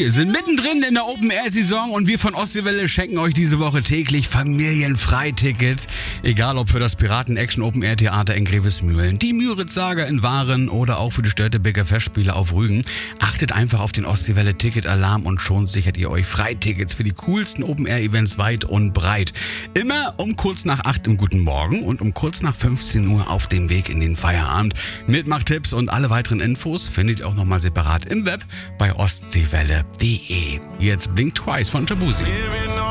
Wir sind mittendrin in der Open-Air-Saison und wir von Ostseewelle schenken euch diese Woche täglich Familienfreitickets. Egal ob für das Piraten-Action-Open-Air-Theater in Grevesmühlen, die Müritz-Saga in Waren oder auch für die Störtebeker Festspiele auf Rügen. Achtet einfach auf den Ostseewelle-Ticket-Alarm und schon sichert ihr euch Freitickets für die coolsten Open-Air-Events weit und breit. Immer um kurz nach 8 im Guten Morgen und um kurz nach 15 Uhr auf dem Weg in den Feierabend. Mitmachtipps und alle weiteren Infos findet ihr auch nochmal separat im Web bei ostseewelle.de. Jetzt Blink Twice von Tabusi.